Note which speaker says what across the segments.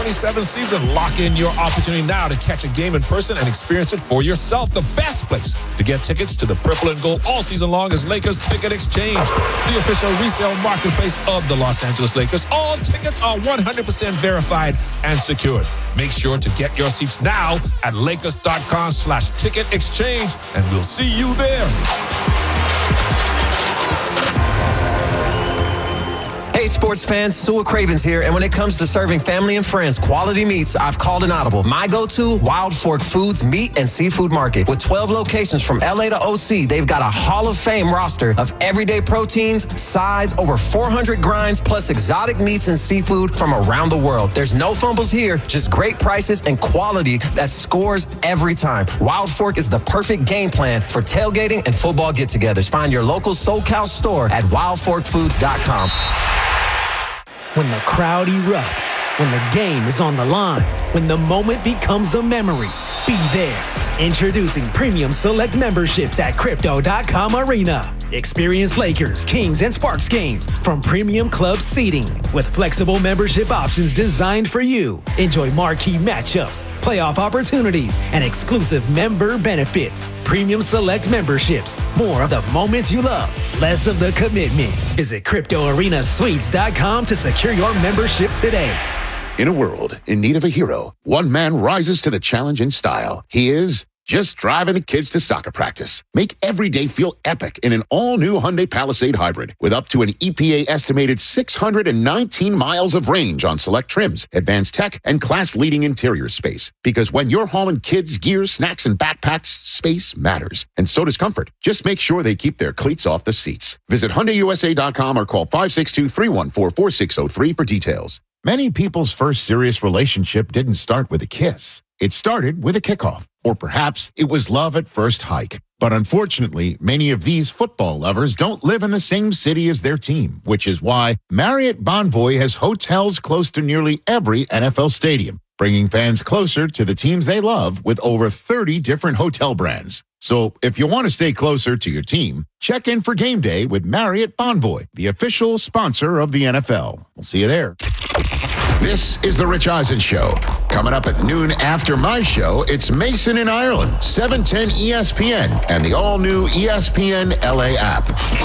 Speaker 1: 2027 season. Lock in your opportunity now to catch a game in person and experience it for yourself. The best place to get tickets to the Purple and Gold all season long is Lakers Ticket Exchange, the official resale marketplace of the Los Angeles Lakers. All tickets are 100% verified and secured. Make sure to get your seats now at lakers.com/ticket exchange, and we'll see you there.
Speaker 2: Hey, sports fans, Sewell Cravens here, and when it comes to serving family and friends quality meats, I've called an audible. My go-to, Wild Fork Foods Meat and Seafood Market. With 12 locations from LA to OC, they've got a Hall of Fame roster of everyday proteins, sides, over 400 grinds, plus exotic meats and seafood from around the world. There's no fumbles here, just great prices and quality that scores every time. Wild Fork is the perfect game plan for tailgating and football get-togethers. Find your local SoCal store at wildforkfoods.com.
Speaker 3: When the crowd erupts, when the game is on the line, when the moment becomes a memory, be there. Introducing Premium Select memberships at Crypto.com Arena. Experience Lakers, Kings, and Sparks games from premium club seating with flexible membership options designed for you. Enjoy marquee matchups, playoff opportunities, and exclusive member benefits. Premium Select memberships. More of the moments you love, less of the commitment. Visit CryptoArenaSuites.com to secure your membership today.
Speaker 4: In a world in need of a hero, one man rises to the challenge in style. He is just driving the kids to soccer practice. Make every day feel epic in an all-new Hyundai Palisade Hybrid with up to an EPA-estimated 619 miles of range on select trims, advanced tech, and class-leading interior space. Because when you're hauling kids, gear, snacks, and backpacks, space matters. And so does comfort. Just make sure they keep their cleats off the seats. Visit HyundaiUSA.com or call 562-314-4603 for details. Many people's first serious relationship didn't start with a kiss. It started with a kickoff, or perhaps it was love at first hike. But unfortunately, many of these football lovers don't live in the same city as their team, which is why Marriott Bonvoy has hotels close to nearly every NFL stadium, bringing fans closer to the teams they love with over 30 different hotel brands. So if you want to stay closer to your team, check in for game day with Marriott Bonvoy, the official sponsor of the NFL. We'll see you there. This is The Rich Eisen Show. Coming up at noon after my show, it's Mason in Ireland, 710 ESPN, and the all-new ESPN LA app.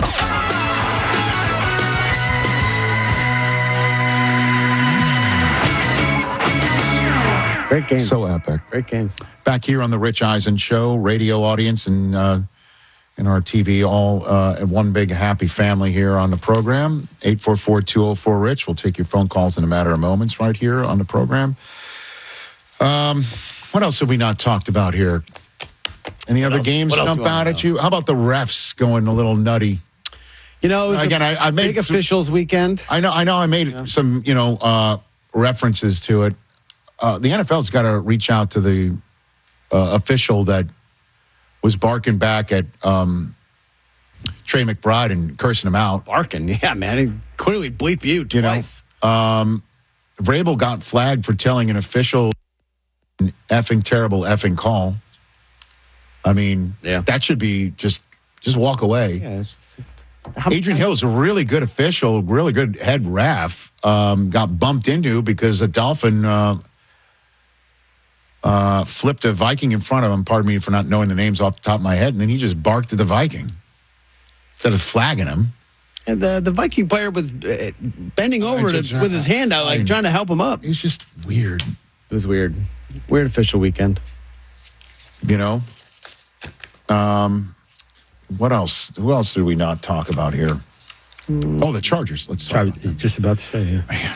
Speaker 5: Great games.
Speaker 4: So epic.
Speaker 5: Great games.
Speaker 4: Back here on The Rich Eisen Show, radio audience and our TV, all one big happy family here on the program. 844-204-RICH. We'll take your phone calls in a matter of moments right here on the program. What else have we not talked about here? Any other games jump out at you? How about the refs going a little nutty?
Speaker 5: You know, it was
Speaker 4: I made
Speaker 5: big officials weekend.
Speaker 4: I know. I made some, references to it. The NFL's got to reach out to the official that was barking back at Trey McBride and cursing him out.
Speaker 5: Barking, yeah, man. He clearly bleeped you twice.
Speaker 4: Vrabel got flagged for telling an official an terrible effing call. I mean, that should be just walk away.
Speaker 5: Yeah,
Speaker 4: Adrian Hill is a really good official, really good head ref. Got bumped into because a Dolphin flipped a Viking in front of him. Pardon me for not knowing the names off the top of my head. And then he just barked at the Viking instead of flagging him.
Speaker 5: And the Viking player was bending over with his hand out, like trying to help him up.
Speaker 4: It's just weird.
Speaker 5: It was weird. Weird official weekend.
Speaker 4: You know? What else? Who else did we not talk about here? Oh, the Chargers. Let's talk about that.
Speaker 6: Just about to say, yeah.
Speaker 4: Man.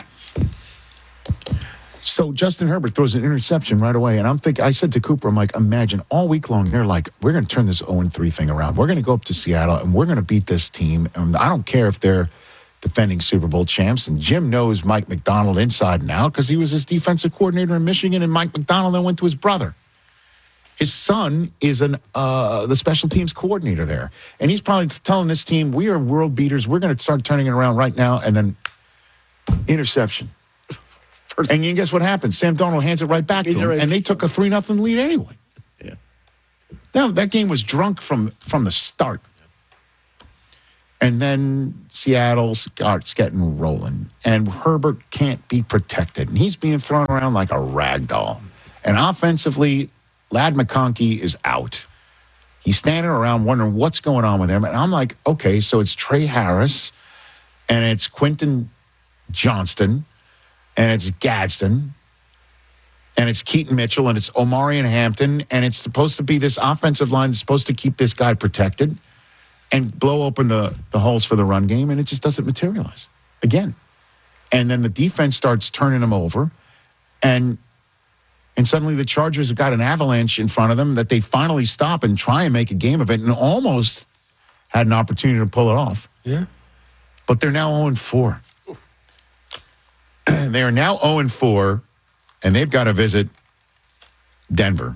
Speaker 4: So Justin Herbert throws an interception right away, and I said to Cooper, I'm like, imagine all week long, they're like, we're going to turn this 0-3 thing around. We're going to go up to Seattle, and we're going to beat this team. And I don't care if they're defending Super Bowl champs. And Jim knows Mike McDonald inside and out because he was his defensive coordinator in Michigan, and Mike McDonald then went to his brother. His son is the special teams coordinator there. And he's probably telling this team, we are world beaters. We're going to start turning it around right now. And then interception. And you guess what happened? Sam Darnold hands it right back to him, and they took a 3-0 lead anyway. Yeah. That game was drunk from the start. And then Seattle starts getting rolling, and Herbert can't be protected, and he's being thrown around like a rag doll. And offensively, Ladd McConkey is out. He's standing around wondering what's going on with him. And I'm like, okay, so it's Trey Harris, and it's Quentin Johnston, and it's Gadsden, and it's Keaton Mitchell, and it's Omarion Hampton, and it's supposed to be this offensive line that's supposed to keep this guy protected and blow open the holes for the run game, and it just doesn't materialize again. And then the defense starts turning them over, and suddenly the Chargers have got an avalanche in front of them that they finally stop and try and make a game of it, and almost had an opportunity to pull it off.
Speaker 6: Yeah.
Speaker 4: But they're now 0-4. They are now 0-4, and they've got to visit Denver.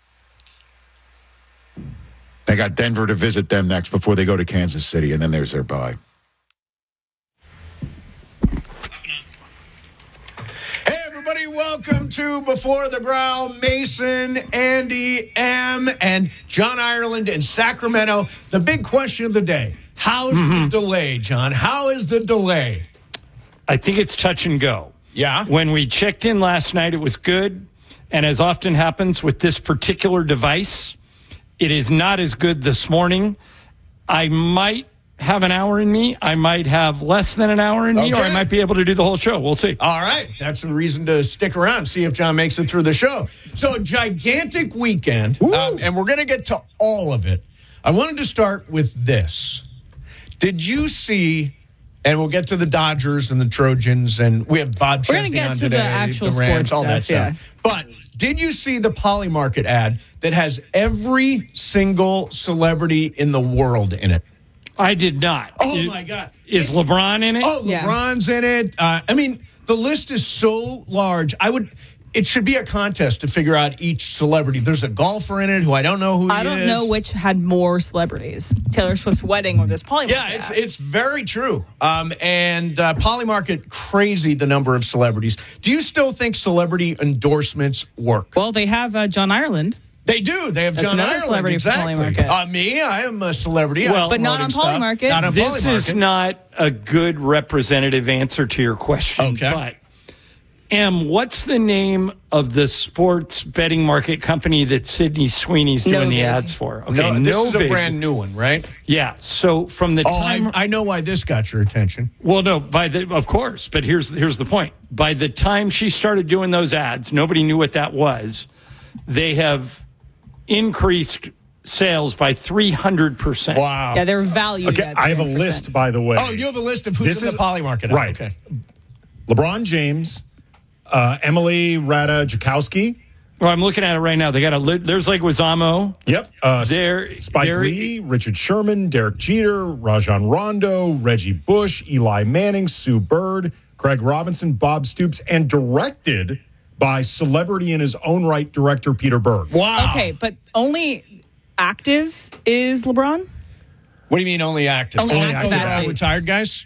Speaker 4: They got Denver to visit them next before they go to Kansas City, and then there's their bye.
Speaker 7: Hey, everybody, welcome to Before the Growl. Mason, Andy, M, and John Ireland in Sacramento. The big question of the day, how's the delay, John? How is the delay?
Speaker 8: I think it's touch and go.
Speaker 7: Yeah?
Speaker 8: When we checked in last night, it was good. And as often happens with this particular device, it is not as good this morning. I might have an hour in me. I might have less than an hour in me, or I might be able to do the whole show. We'll see.
Speaker 7: All right. That's a reason to stick around, see if John makes it through the show. So, gigantic weekend, and we're going to get to all of it. I wanted to start with this. Did you see, and we'll get to the Dodgers and the Trojans, and we have Bob Chesney on today,
Speaker 9: the actual
Speaker 7: Rams, all that
Speaker 9: stuff,
Speaker 7: stuff. But did you see the Polymarket ad that has every single celebrity in the world in it?
Speaker 8: I did not.
Speaker 7: Oh, my God.
Speaker 8: Is LeBron in it?
Speaker 7: Oh, LeBron's in it. I mean, the list is so large. It should be a contest to figure out each celebrity. There's a golfer in it who I don't know who he is.
Speaker 9: I don't know which had more celebrities, Taylor Swift's wedding or this Polymarket.
Speaker 7: Yeah, it's very true. And Polymarket, crazy the number of celebrities. Do you still think celebrity endorsements work?
Speaker 9: Well, they have John Ireland.
Speaker 7: They do. They have
Speaker 9: That's
Speaker 7: John
Speaker 9: another
Speaker 7: Ireland.
Speaker 9: celebrity
Speaker 7: Exactly.
Speaker 9: for Polymarket.
Speaker 7: Me, I am a celebrity.
Speaker 8: Well,
Speaker 9: but not on Polymarket.
Speaker 7: Not on
Speaker 8: This
Speaker 7: Polymarket.
Speaker 8: is not a good representative answer to your question.
Speaker 7: Okay.
Speaker 8: But, what's the name of the sports betting market company that Sydney Sweeney's doing the ads for? Okay,
Speaker 7: No, this is a
Speaker 8: Novid.
Speaker 7: brand new one, right?
Speaker 8: Yeah. So from the time,
Speaker 7: I know why this got your attention.
Speaker 8: well, no, of course, but here's the point. By the time she started doing those ads, nobody knew what that was. They have increased sales by 300%.
Speaker 7: Wow.
Speaker 9: Yeah, they're valued.
Speaker 6: Okay,
Speaker 9: at
Speaker 6: I have a
Speaker 9: 300%.
Speaker 6: list, by the way.
Speaker 7: Oh, you have a list of who's in the Polymarket ad.
Speaker 6: Right.
Speaker 7: Okay.
Speaker 6: LeBron James, Emily Ratajkowski.
Speaker 8: Well, I'm looking at it right now. They got there's like Wazamo.
Speaker 6: Yep. Spike
Speaker 8: there-
Speaker 6: Lee, Richard Sherman, Derek Jeter, Rajon Rondo, Reggie Bush, Eli Manning, Sue Bird, Craig Robinson, Bob Stoops, and directed by celebrity in his own right director Peter Berg.
Speaker 7: Wow.
Speaker 9: Okay, but only active is LeBron?
Speaker 7: What do you mean only active?
Speaker 9: Only active athletes.
Speaker 7: Retired guys?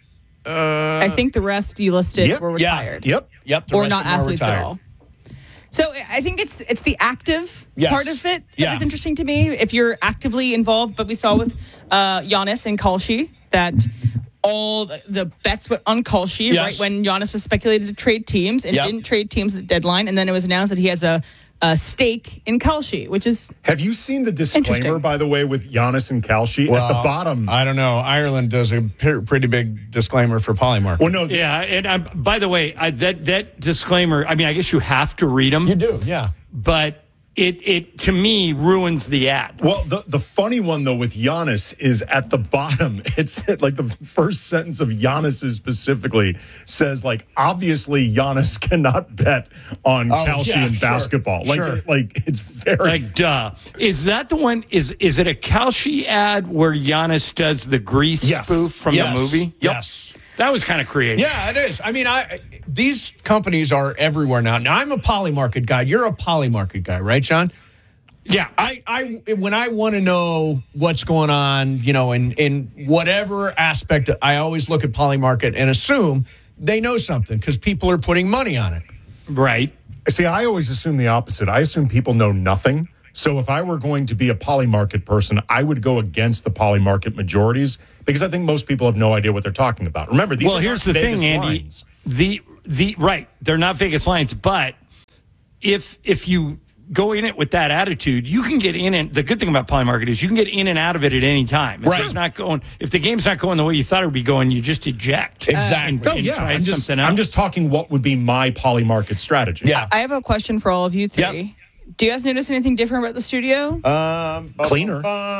Speaker 9: I think the rest you listed
Speaker 6: Yep.
Speaker 9: were retired.
Speaker 6: Yep.
Speaker 7: The
Speaker 9: Or
Speaker 7: rest
Speaker 9: not
Speaker 7: of them are
Speaker 9: athletes
Speaker 7: retired.
Speaker 9: at all. So I think it's the active
Speaker 7: Yes.
Speaker 9: part of it that
Speaker 7: Yeah.
Speaker 9: is interesting to me. If you're actively involved, but we saw with Giannis and Kalshi that all the bets went on Kalshi
Speaker 7: Yes.
Speaker 9: right when Giannis was speculated to trade teams and
Speaker 7: Yep.
Speaker 9: didn't trade teams at the deadline, and then it was announced that he has a stake in Kalshi, which is
Speaker 6: Have you seen the disclaimer,
Speaker 9: Interesting.
Speaker 6: by the way, with Giannis and Kalshi at the bottom?
Speaker 7: I don't know. Ireland does a pretty big disclaimer for Polymarket.
Speaker 6: Well, no.
Speaker 8: Yeah, and by the way, that disclaimer, I mean, I guess you have to read them.
Speaker 7: You do, yeah.
Speaker 8: But it to me ruins the ad.
Speaker 6: Well, the funny one, though, with Giannis is at the bottom. It's like the first sentence of Giannis's specifically says, like, obviously Giannis cannot bet on Kalshi in basketball. Like it's very...
Speaker 8: Like, duh. Is that the one? Is it a Kalshi ad where Giannis does the Grease spoof from the movie?
Speaker 7: Yes.
Speaker 8: That was kind of creative.
Speaker 7: Yeah, it is. I mean, these companies are everywhere now. Now, I'm a Polymarket guy. You're a Polymarket guy, right, John?
Speaker 8: Yeah.
Speaker 7: I when I want to know what's going on, in whatever aspect, I always look at Polymarket and assume they know something because people are putting money on it.
Speaker 8: Right.
Speaker 6: See, I always assume the opposite. I assume people know nothing So if I were going to be a Polymarket person, I would go against the Polymarket majorities because I think most people have no idea what they're talking about. Remember, these are
Speaker 8: here's
Speaker 6: not
Speaker 8: the
Speaker 6: Vegas
Speaker 8: thing, Andy.
Speaker 6: lines.
Speaker 8: Right, they're not Vegas lines, but if you go in it with that attitude, you can get in. And the good thing about Polymarket is you can get in and out of it at any time. If it's not going, if the game's not going the way you thought it would be going, you just eject.
Speaker 6: Exactly. I'm just talking what would be my Polymarket strategy.
Speaker 7: Yeah.
Speaker 9: I have a question for all of you three.
Speaker 7: Yep.
Speaker 9: Do you guys notice anything different about the studio?
Speaker 6: Cleaner.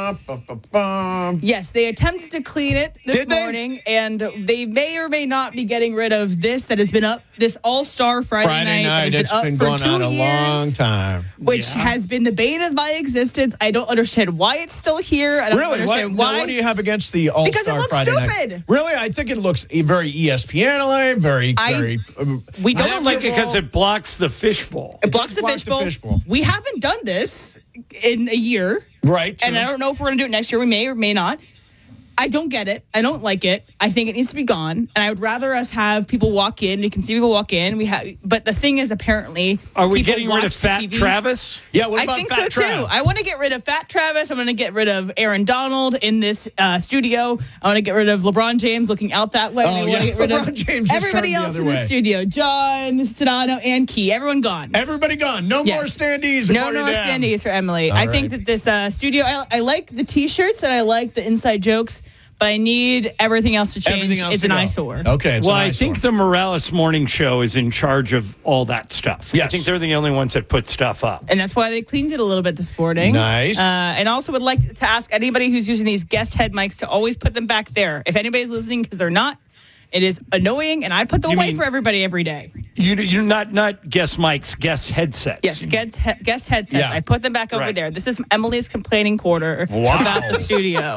Speaker 9: Yes, they attempted to clean it this morning, and they may or may not be getting rid of this that has been up, this All-Star Friday night that has
Speaker 7: It's been
Speaker 9: been
Speaker 7: going
Speaker 9: up for 2
Speaker 7: on a
Speaker 9: years.
Speaker 7: long time.
Speaker 9: Which has been the bane of my existence. I don't understand why it's still here. I don't understand why.
Speaker 7: What do you have against the All-Star
Speaker 9: Because it looks
Speaker 7: Friday
Speaker 9: stupid.
Speaker 7: night? Really? I think it looks very ESPN-like, very.
Speaker 9: We don't
Speaker 8: don't like it because it blocks the fishbowl.
Speaker 9: It blocks the fishbowl. We haven't done this in a year.
Speaker 7: Right.
Speaker 9: And I don't know if we're going to do it next year. We may or may not. I don't get it. I don't like it. I think it needs to be gone. And I would rather us have people walk in. We can see people walk in. But the thing is, apparently,
Speaker 8: are we
Speaker 9: people
Speaker 8: getting rid of Fat Travis?
Speaker 7: Yeah, what about
Speaker 9: I think
Speaker 7: Fat
Speaker 9: so
Speaker 7: Trav?
Speaker 9: too. I want to get rid of Fat Travis. I'm going to get rid of Aaron Donald in this studio. I want to get rid of LeBron James looking out that way. I want to get rid
Speaker 7: LeBron
Speaker 9: of
Speaker 7: James is
Speaker 9: everybody
Speaker 7: turned the
Speaker 9: else
Speaker 7: other
Speaker 9: in the
Speaker 7: way.
Speaker 9: studio. John, Sedano, and Key. Everyone gone.
Speaker 7: Everybody gone. No more standees.
Speaker 9: No more standees for Emily. I think that this studio, I like the T-shirts and I like the inside jokes, but I need everything else to change. It's an eyesore.
Speaker 7: Okay.
Speaker 8: Well, I think the Morales Morning Show is in charge of all that stuff.
Speaker 7: Yes.
Speaker 8: I think they're the only ones that put stuff up.
Speaker 9: And that's why they cleaned it a little bit this morning.
Speaker 7: Nice.
Speaker 9: And also would like to ask anybody who's using these guest head mics to always put them back there. If anybody's listening, because they're not, it is annoying, and I put them away for everybody every day.
Speaker 8: You're not guest mics, guest headsets.
Speaker 9: Yes, guest headsets.
Speaker 8: Yeah.
Speaker 9: I put them back over there. This is Emily's complaining quarter about the studio.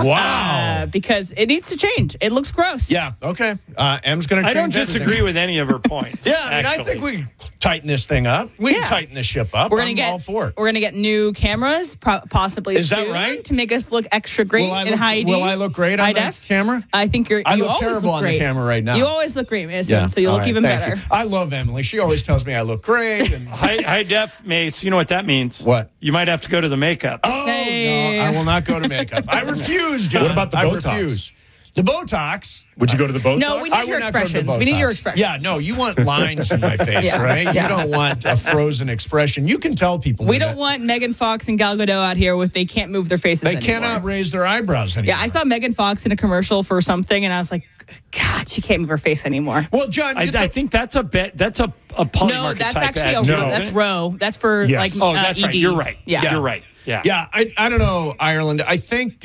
Speaker 7: Wow.
Speaker 9: Because it needs to change. It looks gross.
Speaker 7: Yeah, okay. Em's going to
Speaker 8: I
Speaker 7: change
Speaker 8: don't disagree
Speaker 7: everything.
Speaker 8: with any of her points.
Speaker 7: Yeah, I mean, I
Speaker 8: actually.
Speaker 7: think we can tighten this thing up. We can tighten this ship up.
Speaker 9: We're
Speaker 7: I'm all for it.
Speaker 9: We're gonna get new cameras, possibly.
Speaker 7: Is that
Speaker 9: soon,
Speaker 7: right?
Speaker 9: To make us look extra great in high
Speaker 7: Will I look great on
Speaker 9: high
Speaker 7: the
Speaker 9: def?
Speaker 7: camera?
Speaker 9: I think
Speaker 7: I
Speaker 9: you
Speaker 7: look
Speaker 9: always
Speaker 7: terrible
Speaker 9: look
Speaker 7: on the
Speaker 9: great.
Speaker 7: camera right now.
Speaker 9: You always look great, Mason. So you
Speaker 7: all
Speaker 9: look
Speaker 7: right,
Speaker 9: even
Speaker 7: thank
Speaker 9: better.
Speaker 7: you. I love Emily. She always tells me I look great. And
Speaker 8: High def, Mace, you know what that means?
Speaker 7: What?
Speaker 8: You might have to go to the makeup.
Speaker 7: Oh, no, I will not go to makeup. I refuse, John.
Speaker 6: What about the
Speaker 7: I
Speaker 6: Botox?
Speaker 7: refuse. The Botox.
Speaker 6: Would you go to the Botox?
Speaker 9: No, we
Speaker 7: I
Speaker 9: need your
Speaker 7: would not go to the
Speaker 9: expressions. We need your
Speaker 7: Botox.
Speaker 9: expressions.
Speaker 7: Yeah, no, you want lines in my face,
Speaker 9: Yeah,
Speaker 7: right?
Speaker 9: yeah.
Speaker 7: You don't want a frozen expression. You can tell people.
Speaker 9: We
Speaker 7: that.
Speaker 9: don't want Megan Fox and Gal Gadot out here with they can't move their faces
Speaker 7: They
Speaker 9: anymore.
Speaker 7: cannot raise their eyebrows anymore.
Speaker 9: Yeah, I saw Megan Fox in a commercial for something, and I was like, God, she can't move her face anymore.
Speaker 7: Well, John,
Speaker 8: I think that's a bet. That's a Polymarket
Speaker 9: No, that's
Speaker 8: type
Speaker 9: actually
Speaker 8: ad.
Speaker 9: that's Row. That's for
Speaker 8: Yes.
Speaker 9: like
Speaker 8: Oh, that's
Speaker 9: ED.
Speaker 8: right. You're right.
Speaker 9: Yeah.
Speaker 8: You're right. Yeah.
Speaker 7: Yeah, I don't know, Ireland. I think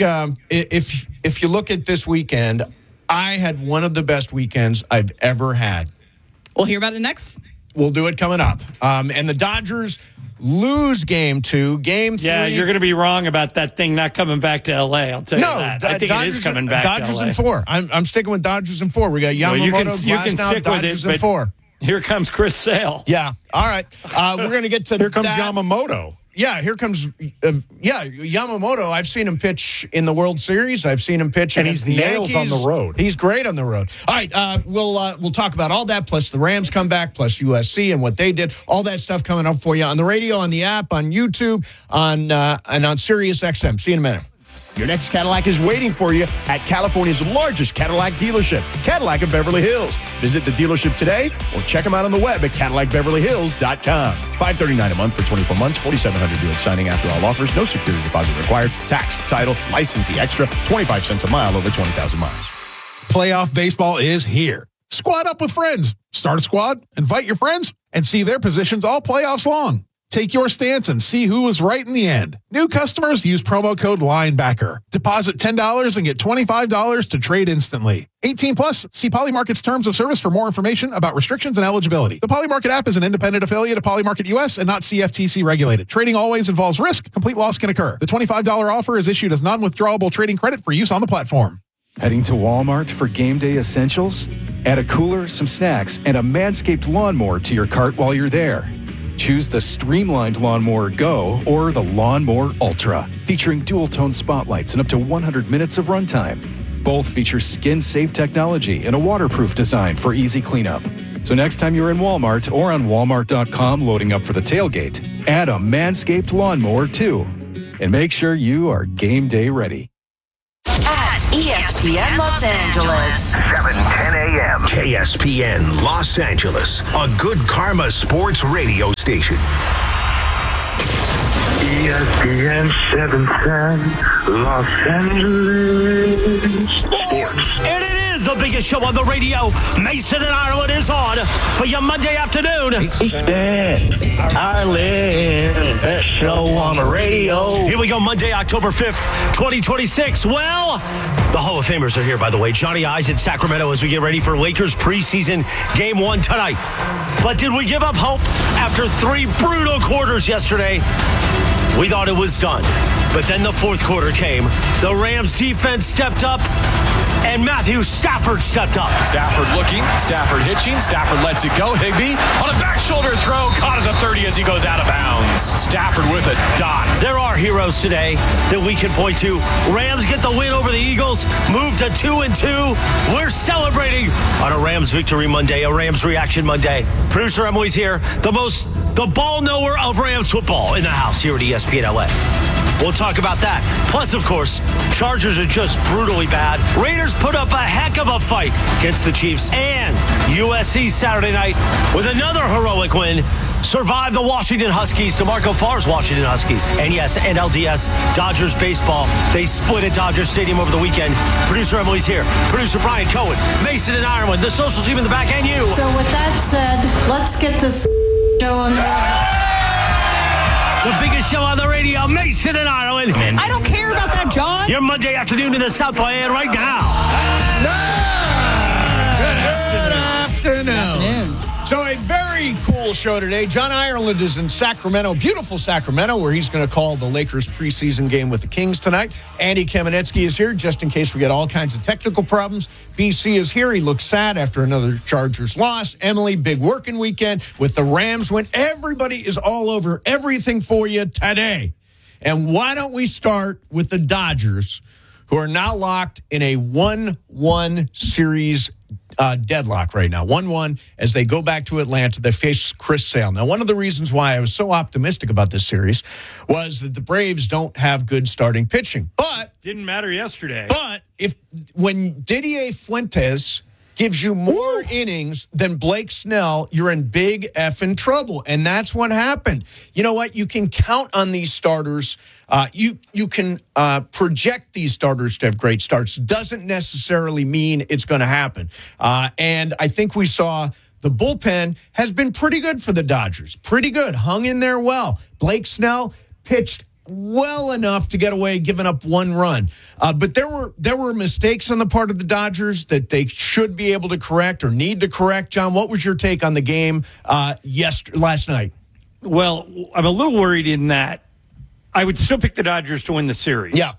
Speaker 7: if you look at this weekend, I had one of the best weekends I've ever had.
Speaker 9: We'll hear about it next.
Speaker 7: We'll do it coming up. And the Dodgers lose game 2. Game 3.
Speaker 8: Yeah, you're going to be wrong about that thing not coming back to L.A. I'll tell you
Speaker 7: No,
Speaker 8: that. I think
Speaker 7: Dodgers,
Speaker 8: it is coming back
Speaker 7: Dodgers
Speaker 8: to L.A.
Speaker 7: in 4. I'm sticking with Dodgers in 4. We got
Speaker 8: Well,
Speaker 7: Yamamoto,
Speaker 8: you can
Speaker 7: Glasnow,
Speaker 8: stick
Speaker 7: Dodgers
Speaker 8: with it,
Speaker 7: in 4.
Speaker 8: Here comes Chris Sale.
Speaker 7: Yeah. All right. We're going to get to
Speaker 6: Here comes
Speaker 7: that.
Speaker 6: Yamamoto.
Speaker 7: Yeah, here comes Yamamoto. I've seen him pitch in the World Series. I've seen him pitch
Speaker 6: And
Speaker 7: against
Speaker 6: he's
Speaker 7: the
Speaker 6: nails
Speaker 7: Yankees.
Speaker 6: on the road.
Speaker 7: He's great on the road. All right, we'll talk about all that, plus the Rams come back, plus USC and what they did. All that stuff coming up for you on the radio, on the app, on YouTube, and on Sirius XM. See you in a minute.
Speaker 10: Your next Cadillac is waiting for you at California's largest Cadillac dealership, Cadillac of Beverly Hills. Visit the dealership today or check them out on the web at CadillacBeverlyHills.com. $539 a month for 24 months, $4,700 due at signing after all offers, no security deposit required, tax, title, licensee extra, 25 cents a mile over 20,000 miles.
Speaker 11: Playoff baseball is here. Squad up with friends. Start a squad, invite your friends, and see their positions all playoffs long. Take your stance and see who was right in the end. New customers use promo code LINEBACKER. Deposit $10 and get $25 to trade instantly. 18 plus. See Polymarket's terms of service for more information about restrictions and eligibility. The Polymarket app is an independent affiliate of Polymarket US and not CFTC regulated. Trading always involves risk. Complete loss can occur. The $25 offer is issued as non-withdrawable trading credit for use on the platform.
Speaker 12: Heading to Walmart for game day essentials? Add a cooler, some snacks, and a Manscaped lawnmower to your cart while you're there. Choose the Streamlined Lawnmower Go or the Lawnmower Ultra, featuring dual-tone spotlights and up to 100 minutes of runtime. Both feature skin-safe technology and a waterproof design for easy cleanup. So next time you're in Walmart or on Walmart.com loading up for the tailgate, Add a Manscaped lawnmower, too. And make sure you are game day ready.
Speaker 13: At ESPN Los Angeles.
Speaker 14: 7:10 a.m. KSPN Los Angeles, a Good Karma Sports radio station.
Speaker 15: ESPN 710 Los Angeles Sports.
Speaker 16: And it is the biggest show on the radio. Mason and Ireland is on for your Monday afternoon.
Speaker 15: Ireland, best show on the radio.
Speaker 16: Here we go, Monday, October 5th, 2026. Well, the Hall of Famers are here, by the way. Johnny I's in Sacramento as we get ready for Lakers preseason Game 1 tonight. But did we give up hope after 3 brutal quarters yesterday? We thought it was done. But then the fourth quarter came. The Rams defense stepped up, and Matthew Stafford stepped up.
Speaker 17: Stafford looking, Stafford hitching, Stafford lets it go. Higbee on a back shoulder throw, caught at the 30 as he goes out of bounds. Stafford with a dot.
Speaker 16: There are heroes today that we can point to. Rams get the win over the Eagles, move to 2-2. We're celebrating on a Rams Victory Monday, a Rams Reaction Monday. Producer Emily's here, the ball knower of Rams football in the house here at ESPN LA. We'll talk about that. Plus, of course, Chargers are just brutally bad. Raiders put up a heck of a fight against the Chiefs. And USC Saturday night with another heroic win. Survive the Washington Huskies to Marco Farr's Washington Huskies. And yes, NLDS Dodgers baseball. They split at Dodger Stadium over the weekend. Producer Emily's here. Producer Brian Cohen. Mason and Ireland. The social team in the back and you.
Speaker 18: So with that said, let's get this show on.
Speaker 16: The biggest show on the radio, Mason and Ireland.
Speaker 9: I don't care about that, John.
Speaker 16: Your Monday afternoon in the South End right now.
Speaker 7: Good afternoon. So a very cool show today. John Ireland is in Sacramento, beautiful Sacramento, where he's going to call the Lakers preseason game with the Kings tonight. Andy Kamenetsky is here just in case we get all kinds of technical problems. BC is here. He looks sad after another Chargers loss. Emily, big working weekend with the Rams win. Everybody is all over everything for you today. And why don't we start with the Dodgers, who are now locked in a 1-1 series deadlock right now, 1-1 as they go back to Atlanta. They face Chris Sale. Now, one of the reasons why I was so optimistic about this series was that the Braves don't have good starting pitching. But
Speaker 8: didn't matter yesterday.
Speaker 7: But when Didier Fuentes gives you more innings than Blake Snell, you're in big effing trouble. And that's what happened. You know what? You can count on these starters. You can project these starters to have great starts. Doesn't necessarily mean it's going to happen. And I think we saw the bullpen has been pretty good for the Dodgers. Pretty good. Hung in there well. Blake Snell pitched well enough to get away, giving up 1 run. But there were mistakes on the part of the Dodgers that they should be able to correct or need to correct. John, what was your take on the game last night?
Speaker 8: Well, I'm a little worried in that I would still pick the Dodgers to win the series.
Speaker 7: Yeah.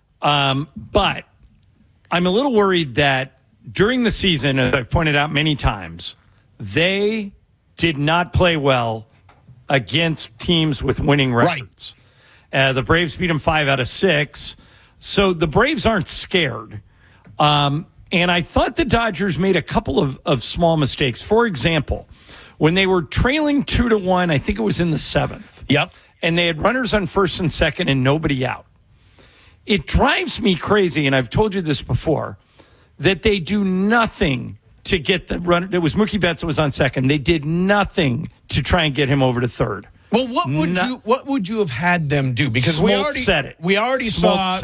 Speaker 8: But I'm a little worried that during the season, as I've pointed out many times, they did not play well against teams with winning records. Right. The Braves beat them 5 out of 6. So the Braves aren't scared. And I thought the Dodgers made a couple of small mistakes. For example, when they were trailing 2-1, I think it was in the 7th.
Speaker 7: Yep.
Speaker 8: And they had runners on first and second and nobody out. It drives me crazy, and I've told you this before, that they do nothing to get the run. It was Mookie Betts that was on second. They did nothing to try and get him over to third.
Speaker 7: Well, what would you have had them do? Because we already saw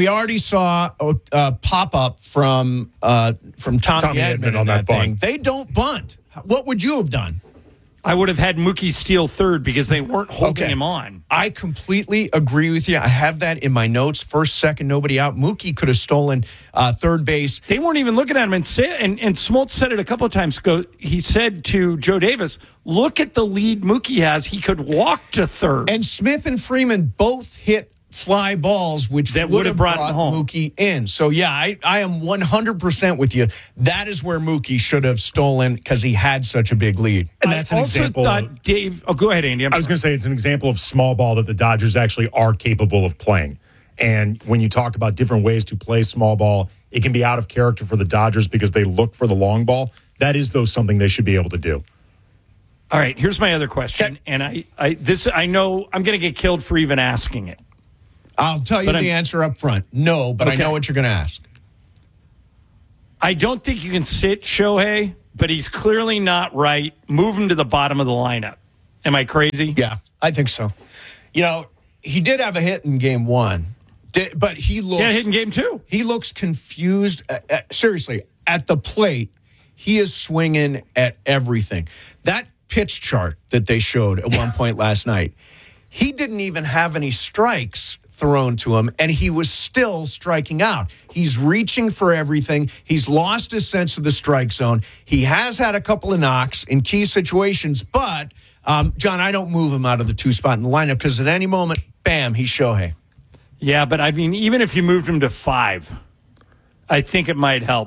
Speaker 7: a pop up from Tommy Edman on that thing. They don't bunt. What would you have done?
Speaker 8: I would have had Mookie steal third because they weren't holding him on.
Speaker 7: I completely agree with you. I have that in my notes. First, second, nobody out. Mookie could have stolen third base.
Speaker 8: They weren't even looking at him. And Smoltz said it a couple of times ago. He said to Joe Davis, look at the lead Mookie has. He could walk to third.
Speaker 7: And Smith and Freeman both hit fly balls, which would have brought Mookie in. So, yeah, I am 100% with you. That is where Mookie should have stolen because he had such a big lead.
Speaker 6: And that's an example.
Speaker 8: Dave, go ahead, Andy.
Speaker 6: I was going to say it's an example of small ball that the Dodgers actually are capable of playing. And when you talk about different ways to play small ball, it can be out of character for the Dodgers because they look for the long ball. That is, though, something they should be able to do.
Speaker 8: All right, here's my other question, and I know I'm going to get killed for even asking it.
Speaker 7: I'll tell you the answer up front. No, but I know what you're going to ask.
Speaker 8: I don't think you can sit Shohei, but he's clearly not right. Move him to the bottom of the lineup. Am I crazy?
Speaker 7: Yeah, I think so. You know, he did have a hit in game 1, but he looks...
Speaker 8: Yeah, hit in game 2.
Speaker 7: He looks confused. Seriously, at the plate, he is swinging at everything. That pitch chart that they showed at one point last night, he didn't even have any strikes thrown to him, and he was still striking out. He's reaching for everything. He's lost his sense of the strike zone. He has had a couple of knocks in key situations, but, John, I don't move him out of the 2 spot in the lineup because at any moment, bam, he's Shohei.
Speaker 8: Yeah, but I mean, even if you moved him to 5, I think it might help.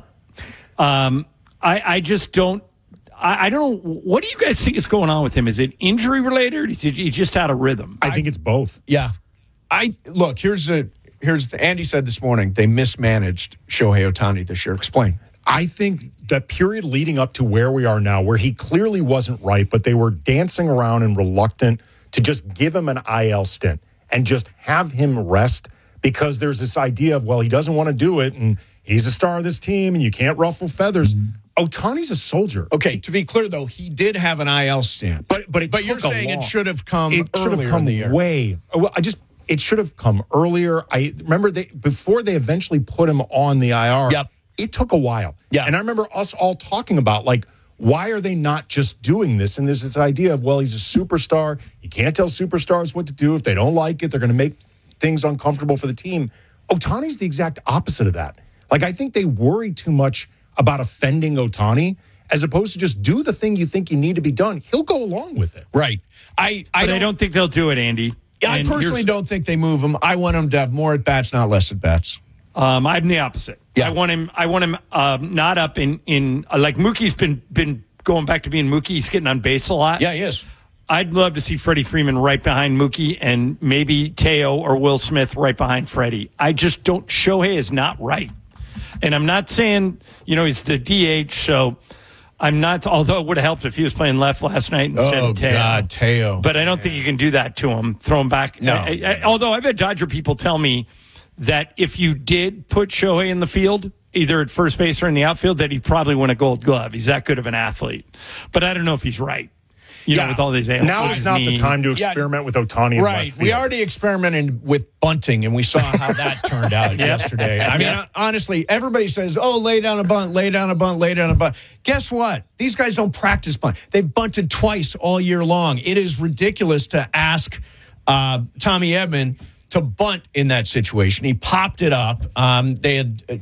Speaker 8: I just don't. I don't know. What do you guys think is going on with him? Is it injury related? Or is he just out of rhythm?
Speaker 6: I think it's both.
Speaker 7: Yeah. Here's Andy said this morning they mismanaged Shohei Ohtani this year. Explain.
Speaker 6: I think that period leading up to where we are now, where he clearly wasn't right, but they were dancing around and reluctant to just give him an IL stint and just have him rest because there's this idea of, well, he doesn't want to do it and he's a star of this team and you can't ruffle feathers. Ohtani's a soldier.
Speaker 7: Okay, to be clear, though, he did have an IL stint. But you're saying it should have come earlier in the year.
Speaker 6: It should have come earlier. I remember before they eventually put him on the IR, it took a while. Yeah. And I remember us all talking about, like, why are they not just doing this? And there's this idea of, well, he's a superstar. You can't tell superstars what to do. If they don't like it, they're going to make things uncomfortable for the team. Ohtani's the exact opposite of that. Like, I think they worry too much about offending Ohtani as opposed to just do the thing you think you need to be done. He'll go along with it.
Speaker 7: Right. I
Speaker 8: don't think they'll do it, Andy.
Speaker 7: I personally don't think they move him. I want him to have more at bats, not less at bats.
Speaker 8: I'm the opposite. Yeah. I want him not up in like Mookie's been going back to being Mookie. He's getting on base a lot.
Speaker 7: Yeah, he is.
Speaker 8: I'd love to see Freddie Freeman right behind Mookie and maybe Teo or Will Smith right behind Freddie. I just don't. Shohei is not right. And I'm not saying, he's the DH, so I'm not, although it would have helped if he was playing left last night instead of Teo. Oh,
Speaker 7: God, Teo.
Speaker 8: But I don't think you can do that to him, throw him back.
Speaker 7: No.
Speaker 8: Although I've had Dodger people tell me that if you did put Shohei in the field, either at first base or in the outfield, that he'd probably win a Gold Glove. He's that good of an athlete. But I don't know if he's right. With all these ailments.
Speaker 6: Now is not the time to experiment with Ohtani.
Speaker 7: Right. We already experimented with bunting, and we saw how that turned out yesterday. I mean, honestly, everybody says, lay down a bunt, lay down a bunt, lay down a bunt. Guess what? These guys don't practice bunt. They've bunted twice all year long. It is ridiculous to ask Tommy Edman to bunt in that situation. He popped it up. They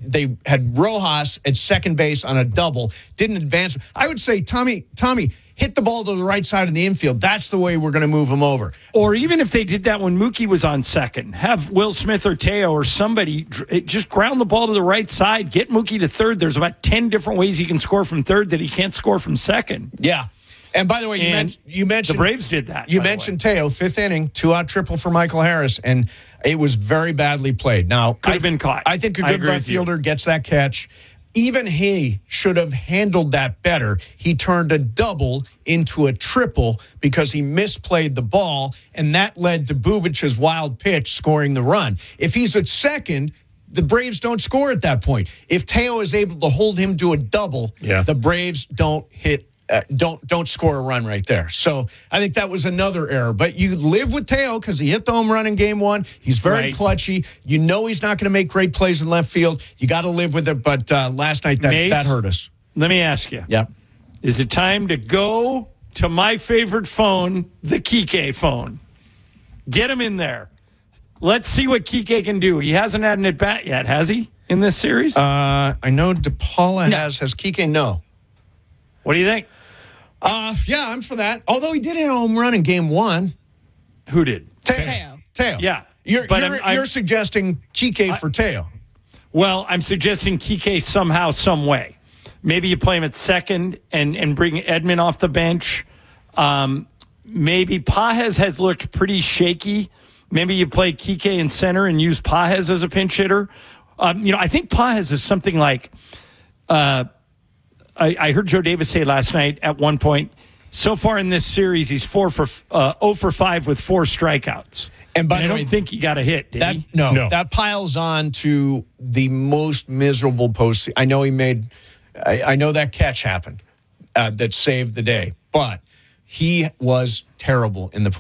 Speaker 7: had Rojas at second base on a double. Didn't advance. I would say, Tommy, hit the ball to the right side of the infield. That's the way we're going to move him over.
Speaker 8: Or even if they did that when Mookie was on second, have Will Smith or Teo or somebody just ground the ball to the right side, get Mookie to third. There's about 10 different ways he can score from third that he can't score from second.
Speaker 7: Yeah. And by the way, you mentioned
Speaker 8: the Braves did that.
Speaker 7: You mentioned Teo, 5th inning, 2-out triple for Michael Harris, and it was very badly played. Now,
Speaker 8: could have been caught.
Speaker 7: I think a good left fielder gets that catch. Even he should have handled that better. He turned a double into a triple because he misplayed the ball, and that led to Bubic's wild pitch scoring the run. If he's at second, the Braves don't score at that point. If Teo is able to hold him to a double, the Braves don't score a run right there. So I think that was another error. But you live with Teo because he hit the home run in game 1. He's very clutchy. You know he's not going to make great plays in left field. You got to live with it. But last night, that hurt us.
Speaker 8: Let me ask you.
Speaker 7: Yeah.
Speaker 8: Is it time to go to my favorite phone, the Kike phone? Get him in there. Let's see what Kike can do. He hasn't had an at-bat yet, has he, in this series?
Speaker 7: I know DePaula has. Has Kike? No.
Speaker 8: What do you think?
Speaker 7: Yeah, I'm for that. Although he did hit a home run in game 1.
Speaker 8: Who did?
Speaker 7: Teo.
Speaker 8: Yeah.
Speaker 7: You're suggesting Kike for Teo.
Speaker 8: Well, I'm suggesting Kike somehow, some way. Maybe you play him at second and bring Edman off the bench. Maybe Pages has looked pretty shaky. Maybe you play Kike in center and use Pages as a pinch hitter. I think Pages is something like I heard Joe Davis say last night at one point, So far in this series, he's 0 for 5 with 4 strikeouts.
Speaker 7: And by the
Speaker 8: I
Speaker 7: way,
Speaker 8: don't think he got a hit, did he?
Speaker 7: No, that piles on to the most miserable post. I know he made. I know that catch happened that saved the day, but he was terrible in the